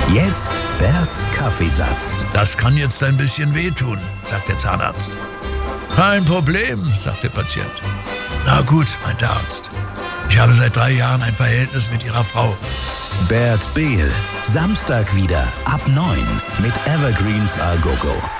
Jetzt Berts Kaffeesatz. Das kann jetzt ein bisschen wehtun, sagt der Zahnarzt. Kein Problem, sagt der Patient. Na gut, meint der Arzt. Ich habe seit 3 Jahren ein Verhältnis mit Ihrer Frau. Bert Behl, Samstag wieder ab 9 mit Evergreens A Go Go.